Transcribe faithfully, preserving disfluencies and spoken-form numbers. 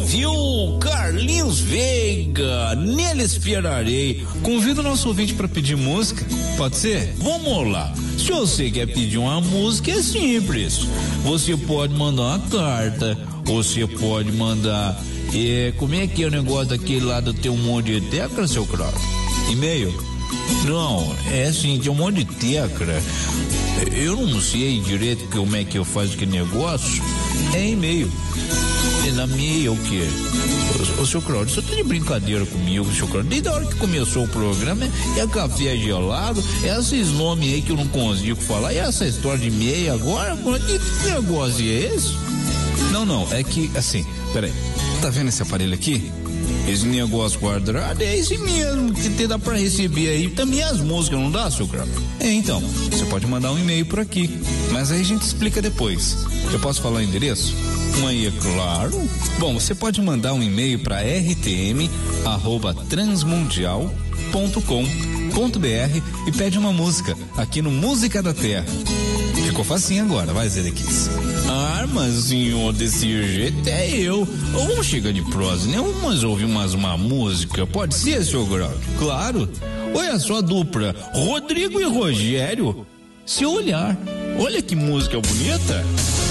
ouviu Carlinhos Veiga, nele esperarei. Convido o nosso ouvinte para pedir música, pode ser? Vamos lá. Se você quer pedir uma música, é simples. Você pode mandar uma carta, você pode mandar. É, como é que é o negócio daquele lá do teu um monte de tecla, seu Cláudio? E-mail? Não, é assim, tem um monte de tecla. Eu não sei direito como é que eu faço aquele negócio. É e-mail. É na minha o quê? Ô, ô, seu Cláudio, você tá de brincadeira comigo, seu Cláudio? Desde a hora que começou o programa, é café gelado, é esses nomes aí que eu não consigo falar, e essa história de e-mail agora, que negócio é esse? Não, não, é que, assim, peraí, tá vendo esse aparelho aqui? Esse negócio quadrado é esse mesmo que te dá pra receber aí também as músicas, não dá, seu Cláudio? É, então, você pode mandar um e-mail por aqui, mas aí a gente explica depois. Eu posso falar o endereço? Mas é claro. Bom, você pode mandar um e-mail para r t m arroba transmundial ponto com ponto b r e pede uma música aqui no Música da Terra. Ficou facinho agora, vai, Zedequis. Ah, mas senhor, desse jeito é eu. Vamos chegar de prosa, né? Vamos ouvir mais uma música, pode ser, seu Grau? Claro. Olha só a dupla, Rodrigo e Rogério. Se olhar, olha que música bonita.